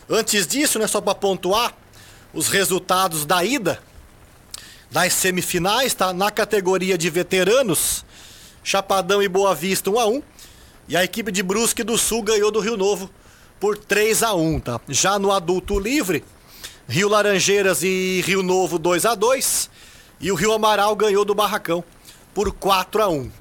Antes disso, né, só para pontuar os resultados da ida das semifinais, tá? Na categoria de veteranos, Chapadão e Boa Vista 1-1. E a equipe de Brusque do Sul ganhou do Rio Novo por 3-1, tá? Já no adulto livre, Rio Laranjeiras e Rio Novo 2-2. E o Rio Amaral ganhou do Barracão por 4-1.